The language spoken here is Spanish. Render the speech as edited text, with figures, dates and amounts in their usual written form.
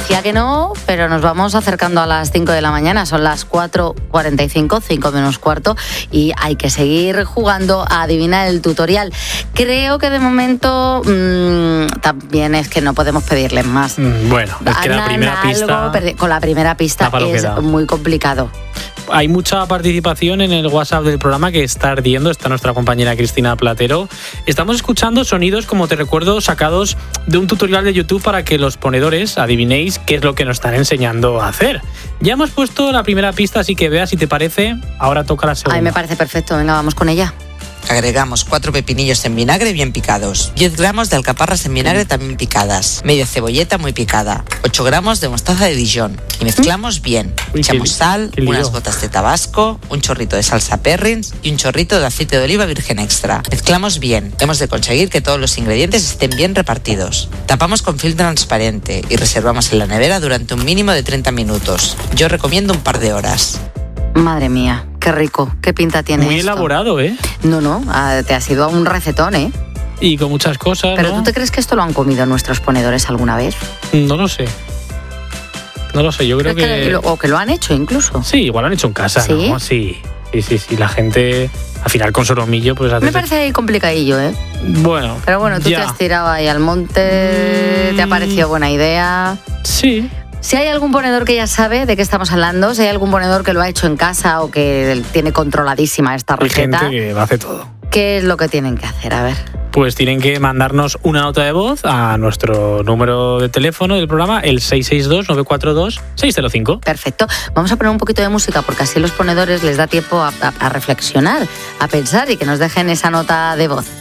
parecía que no, pero nos vamos acercando a las 5 de la mañana. Son las 4:45, 5 menos cuarto, y hay que seguir jugando a adivinar el tutorial. Creo que de momento también es que no podemos pedirles más. Bueno, es que la primera pista... Con la primera pista es muy complicado. Hay mucha participación en el WhatsApp del programa que está ardiendo. Está nuestra compañera Cristina Platero. Estamos escuchando sonidos, como te recuerdo, sacados de un tutorial de YouTube para que los ponedores adivinéis qué es lo que nos están enseñando a hacer. Ya hemos puesto la primera pista, así que vea si te parece. Ahora toca la segunda. Ay, me parece perfecto. Venga, vamos con ella. Agregamos 4 pepinillos en vinagre bien picados, 10 gramos de alcaparras en vinagre también picadas, media cebolleta muy picada, 8 gramos de mostaza de Dijon y mezclamos bien. Echamos sal, unas gotas de tabasco, un chorrito de salsa Perrins y un chorrito de aceite de oliva virgen extra. Mezclamos bien. Hemos de conseguir que todos los ingredientes estén bien repartidos. Tapamos con film transparente y reservamos en la nevera durante un mínimo de 30 minutos. Yo recomiendo un par de horas. Madre mía, qué rico, qué pinta tiene muy esto. Muy elaborado, ¿eh? No, te ha sido un recetón, ¿eh? Y con muchas cosas, ¿Pero ¿no? tú te crees que esto lo han comido nuestros ponedores alguna vez? No lo sé. No lo sé, yo creo que... O que lo han hecho incluso. Sí, igual lo han hecho en casa, ¿Sí? ¿no? Sí, la gente... Al final con solomillo, pues... Me parece ahí complicadillo, ¿eh? Bueno, pero bueno, tú ya. te has tirado ahí al monte, ¿te ha parecido buena idea? Sí. Si hay algún ponedor que ya sabe de qué estamos hablando, si hay algún ponedor que lo ha hecho en casa o que tiene controladísima esta receta... Hay gente que lo hace todo. ¿Qué es lo que tienen que hacer? A ver... Pues tienen que mandarnos una nota de voz a nuestro número de teléfono del programa, el 662-942-605. Perfecto. Vamos a poner un poquito de música porque así los ponedores les da tiempo a reflexionar, a pensar y que nos dejen esa nota de voz.